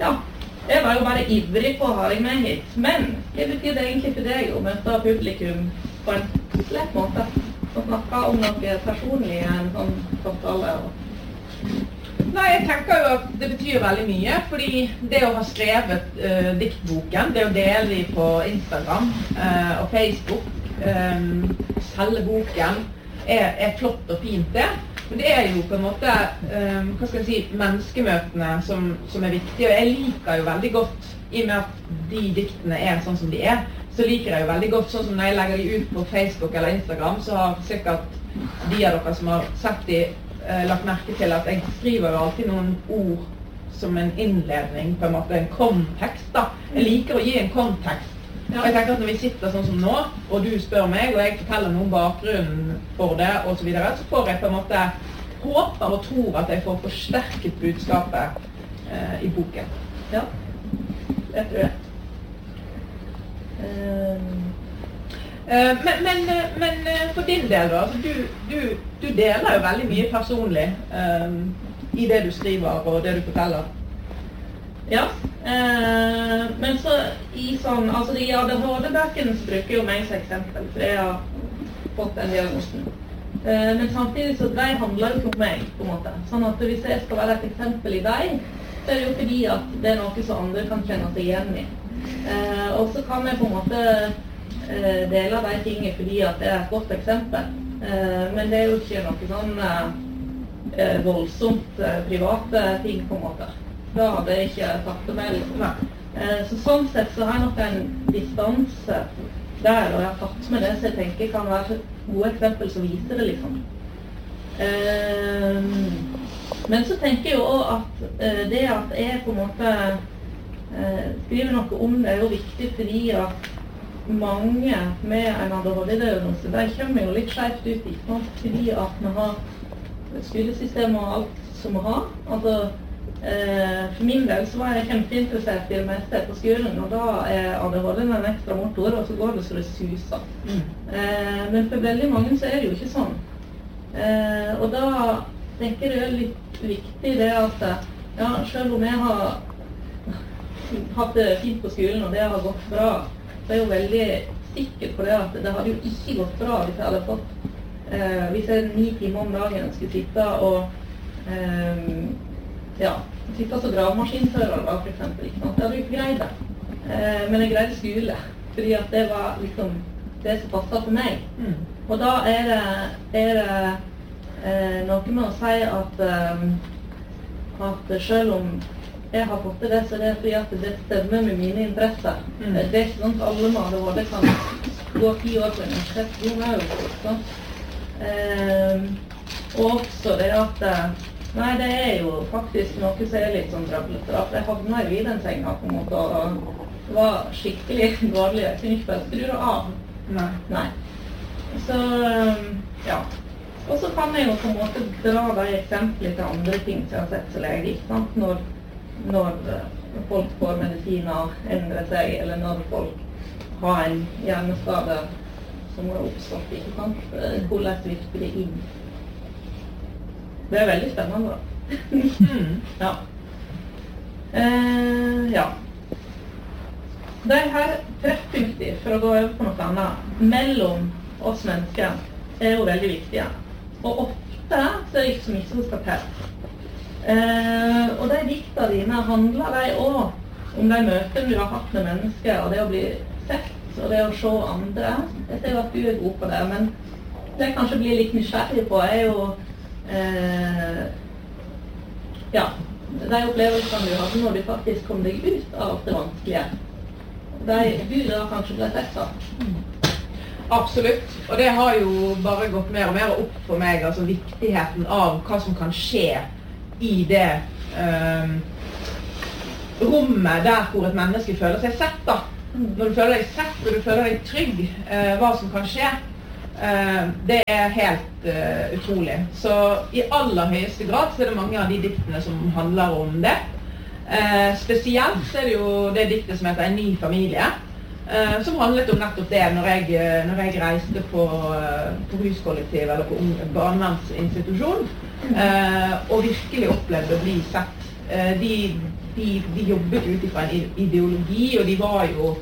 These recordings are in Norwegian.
ja, jeg var jo bare ivrig på å ha deg med hit. Men det betyr det egentlig for deg å møte publikum på en lett måte? Og snakke om noe personlig i en sånn samtale? Nei, jeg tenker jo at det betyr veldig mye, fordi det å ha skrevet diktboken, det å dele de på Instagram og Facebook, selge boken, er flott og fint det. Men det er jo på en måte, hva skal jeg si, menneskemøtene som er viktige. Og jeg liker jo veldig godt, i og med at de diktene er sånn som de er, så liker jeg jo veldig godt, sånn som når jeg legger de ut på Facebook eller Instagram, så har sikkert de av dere som har sett de, lagt merke til at jeg skriver jo alltid noen ord som en innledning, på en måte en kontekst da. Jeg liker å gi en kontekst. Og jeg tenker at når vi sitter sånn som nå, og du spør meg, og jeg forteller noe om bakgrunnen for det, og så videre, så får jeg på en måte håper og tror at jeg får forsterket budskapet i boken. Ja, jeg tror det. Men for din del da, altså, du deler jo veldig mye personlig i det du skriver og det du forteller. Ja, men så i sånn, altså de ADHD-bøkene så bruker jo meg som eksempel, for jeg har fått den diagnosen. Men samtidig så de handler jo ikke om meg, på en måte. Sånn at hvis jeg skal være et eksempel i deg, så er det jo fordi at det er noe som andre kan kjenne seg igjen i. Og så kan jeg på en måte dele de tingene fordi at det er et godt eksempel. Men det er jo ikke noe sånn voldsomt private ting, på en måte. Da hadde jeg ikke tatt det med, liksom. Så sånn sett så har jeg nok en distanse der, og jeg har tatt med det, så jeg tenker kan være gode eksempel som viser det, liksom. Men så tenker jeg jo også at det at jeg på en måte skriver noe om det er jo viktig fordi at mange med en ADHD-diagnose, de kommer jo litt skjevt ut, ikke sant? Fordi at vi har skolesystem og alt som vi har. Altså, for min del så var jeg kjempeinteressert i det meste på skolen, og da er ADHD en ekstra motor, og så går det så det suser. Men for veldig mange så er det jo ikke sånn. Og da tenker jeg det er litt viktig det at, ja, selv om jeg har hatt det fint på skolen, og det har gått bra, så er jeg jo veldig sikker på det at det hadde jo ikke gått bra hvis jeg hadde fått hvis jeg 9 timer om dagen skulle sitte og ja, sitte som gravemaskinfører da, for eksempel, ikke sant? Det hadde jo ikke greid det. Men jeg greide skole, fordi at det var liksom det som passet for meg. Og da er det noe med å si at selv om jeg har fått det, så er det fordi at det stemmer med mine interesser. Det er ikke sånn at alle med ADHD kan gå 10 år på universitet. Jo, det er jo ikke sånn. Og også det at nei, det er jo faktisk noe som er litt sånn trøblete. For jeg havnet i den senga på en måte, og det var skikkelig dårlig. Jeg kunne ikke bare skru det av. Nei. Så, ja. Og så kan jeg jo på en måte dra de eksempler til andre ting som jeg har sett som lege, ikke sant? Når folk får medisiner endre seg, eller når folk har en hjerneskade som har oppstått, ikke sant? Hvordan virker det inn? Det er veldig spennende da. Ja. De her treffpunkter, for å gå over på noe annet, mellom oss mennesker, er jo veldig viktige. Og ofte så er det ikke så mye som skal til. Og de dikta dine handler de også om de møtene du har hatt med mennesker, og det å bli sett, og det å se andre. Jeg ser at du er god på det, men det jeg kanskje blir litt nysgjerrig på er jo ja, de opplevelsene du hadde når du faktisk kom deg ut av det vanskelige. Du da kanskje ble sett da? Absolutt, og det har jo bare gått mer og mer opp for meg, altså viktigheten av hva som kan skje i det rommet der hvor et menneske føler seg sett da. Når du føler deg sett, og du føler deg trygg, hva som kan skje, det er helt utrolig. Så i aller høyeste grad så er det mange av de diktene som handler om det. Spesielt så er det jo det diktet som heter En ny familie, som handlet om nettopp det når jeg reiste på huskollektiv eller på barnevernsinstitusjon, og virkelig opplevde å bli sett de jobbet ut fra en ideologi, og de var jo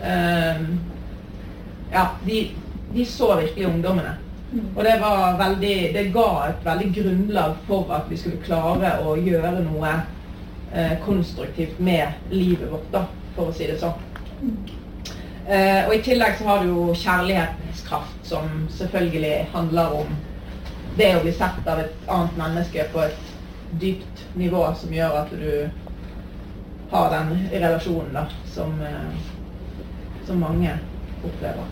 de så virkelig ungdommene. Og det ga et veldig grunnlag for at vi skulle klare å gjøre noe konstruktivt med livet vårt, da, for å si det sånn. Og i tillegg så har du jo kjærlighetens kraft, som selvfølgelig handler om det å bli sett av et annet menneske på et dypt nivå, som gjør at du har den relasjonen da, som mange opplever.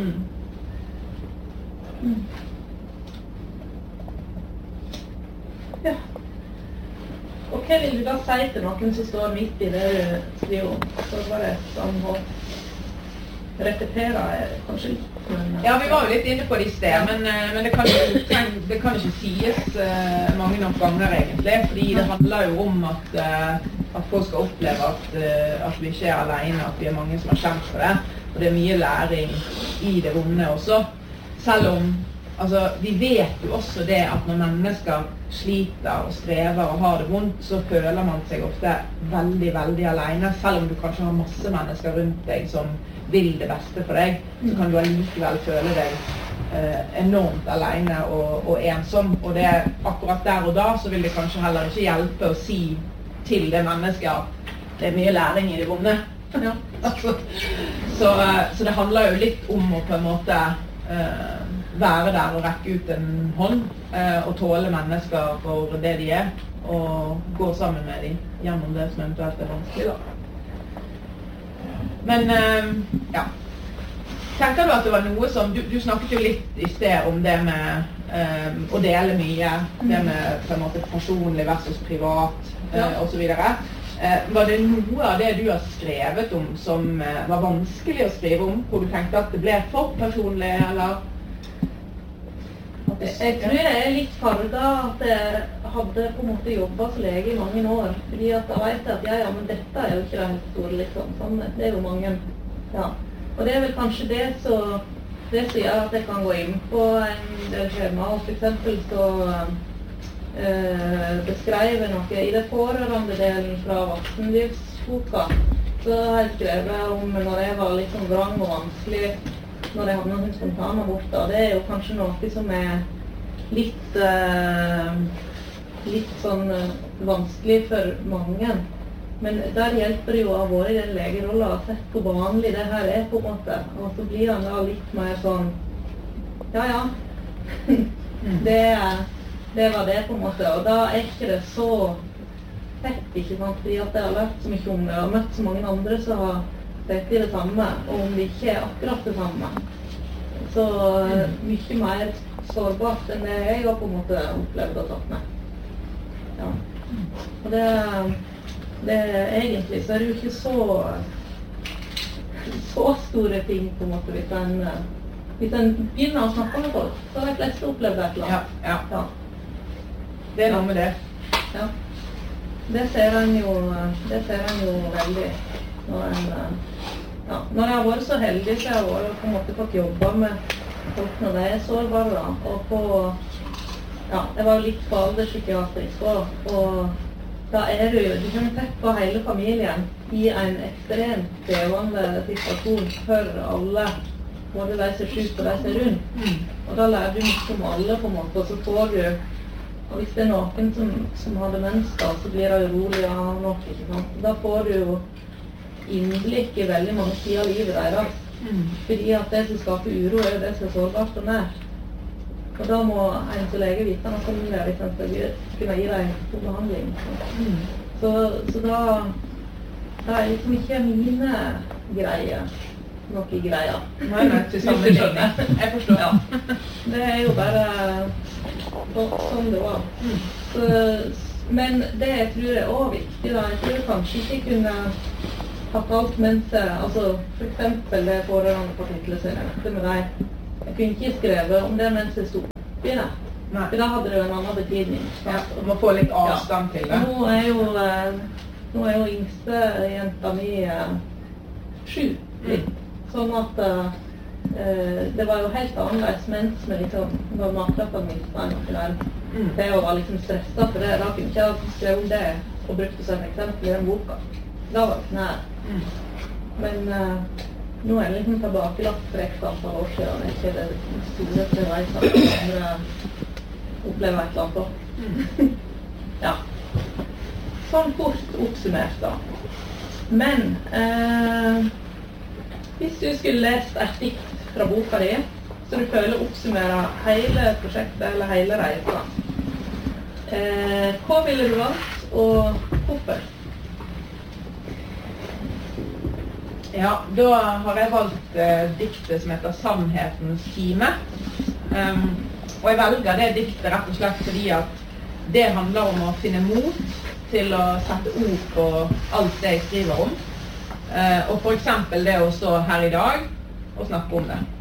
Ja. Og hva vil du da si til noen som står midt i det du skriver om? Så bare sånn å repetere kanskje litt. Ja, vi var jo litt inne på det i sted, men det kan ikke sies mange nok ganger egentlig, fordi det handler jo om at folk skal oppleve at vi ikke alene, at vi mange som har kjent for det, og det mye læring i det vonde også. Selv om, vi vet jo også det at når mennesker sliter og strever og har det vondt, så føler man seg ofte veldig, veldig alene, selv om du kanskje har masse mennesker rundt deg som vil det beste for deg, så kan du allikevel føle deg enormt alene og ensom, og det akkurat der og da så vil det kanskje heller ikke hjelpe å si til det mennesket at det er mye læring i det vonde. Ja. Så det handler jo litt om å på en måte være der og rekke ut en hånd og tåle mennesker for det de er, og gå sammen med dem gjennom det som eventuelt er vanskelig da. Men, ja. Tenker du at det var noe som, du snakket jo litt i sted om det med å dele mye, det med på en måte personlig versus privat, og så videre. Var det noe av det du har skrevet om som var vanskelig å skrive om, hvor du tenkte at det ble for personlig, eller? Jeg tror jeg er litt farget at jeg hadde på en måte jobbet som lege i mange år, fordi at jeg vet at ja, men dette er jo ikke det helt store liksom, sånn, det er jo mange, ja. Og det er vel kanskje det som gjør at jeg kan gå inn på en del skjema, og for eksempel så beskrev jeg noe i det pårørende delen fra voksenlivsboka, så har jeg skrevet om når jeg var litt sånn vrang og vanskelig, når jeg hadde noen spontane aborter. Det er jo kanskje noe som er litt sånn vanskelig for mange. Men der hjelper det jo å ha vært i den legerollen og sett hvor vanlig det her er på en måte. Og så blir han da litt mer sånn, ja, det var det på en måte. Og da er ikke det så fett, ikke sant? Fordi at jeg har lært så mye om det, og har møtt så mange andre som har sett i det samme, og om det ikke er akkurat det samme. Så mye mer sårbart enn det jeg har på en måte opplevd og tatt med. Ja. Og det egentlig så er det jo ikke så store ting på en måte hvis en begynner å snakke med folk, så har de fleste opplevd et eller annet. Ja. Det er noe med det. Ja. Det ser en jo veldig når jeg har vært så heldig, så jeg har på en måte fått jobbe med folk når de er sårbare da, og jeg var jo litt på alderspsykiatrisk og da er du kan tett på hele familien i en ekstremt krevende situasjon for alle, både de som er syke og de som er rundt, og da lærer du mye om alle på en måte, og så får du, og hvis det er noen som har demens da, så blir det urolig av nok, ikke sant? Da får du jo innblikk i veldig mange sider av livet deres. Fordi at det som skaper uro er det som er sårbart og nært. Og da må en som lege vite noe om det, hvis en skal kunne gi deg god behandling. Så da er liksom ikke mine greier noe greier. Nei, til sammenligning. Jeg forstår. Ja. Det er jo bare sånn det var. Men det jeg tror er også viktig da, jeg tror kanskje ikke kunne hatt alt mens jeg, for eksempel det pårørende kapitlet som jeg nevnte med deg, jeg kunne ikke skrevet om det mens jeg stod oppi det. For da hadde det jo en annen betydning. Ja, du må få litt avstand til det. Nå er jo yngste jenta mi 7 litt. Sånn at det var jo helt annerledes mens vi liksom var matlatt av minst noe der. Det var liksom stresset for det, da kunne ikke jeg skrevet om det og brukte som eksempel i den boka. Da var det sånn her. Men nå er det liksom tilbakelagt for et antall år siden, og ikke det store tilreiset andre opplever et eller annet på. Ja. Sånn fort oppsummert da. Men hvis du skulle lest et dikt fra boka di, så du føler oppsummerer hele prosjektet eller hele reisen, hva ville du valgt, og hvorfor? Ja, da har jeg valgt diktet som heter Sannhetens time. Og jeg velger det diktet rett og slett fordi at det handler om å finne mot til å sette ord på alt det jeg skriver om. Og for eksempel det å stå her i dag og snakke om det.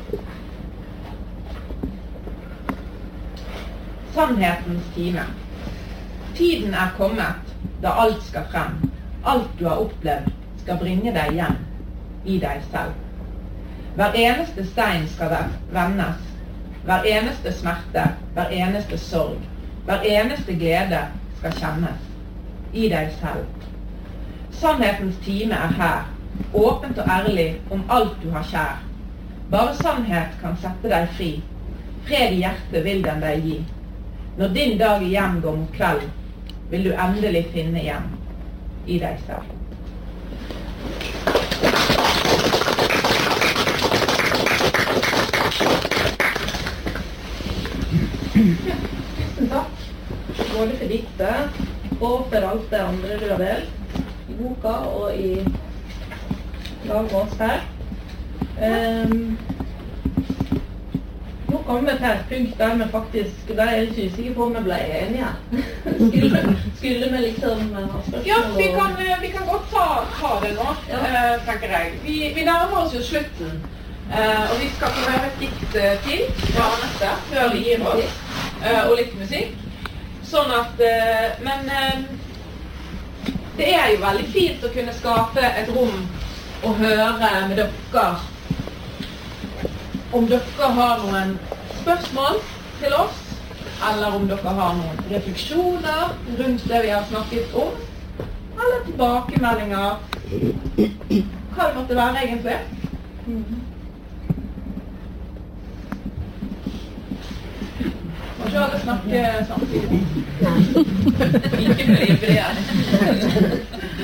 Sannhetens time. Tiden er kommet da alt skal frem. Alt du har opplevd skal bringe deg hjem i deg selv. Hver eneste stein skal vendes. Hver eneste smerte, hver eneste sorg, hver eneste glede skal kjennes i deg selv. Sannhetens time er her, åpent og ærlig om alt du har kjær. Bare sannhet kan sette deg fri. Fred i hjertet vil den deg gi. Når din dag igjen går mot kveld, vil du endelig finne hjem i deg selv. Tusen takk, både for diktet og for alt det andre du har delt i boka og i lag med oss her. Nå kommer vi til et punkt der vi faktisk, der er jeg ikke usikker på om vi ble enige. Skulle vi liksom ha spørsmål? Ja, vi kan godt ta det nå, tenker jeg. Vi nærmer oss jo slutten, og vi skal få høre et dikt til fra Anette, før vi gir oss, og litt musikk. Sånn at, men det er jo veldig fint å kunne skape et rom og høre med dere om dere har noen spørsmål til oss, eller om dere har noen refleksjoner rundt det vi har snakket om, eller tilbakemeldinger, hva det måtte være egentlig. Må ikke alle snakke samtidig. Ikke bli bred.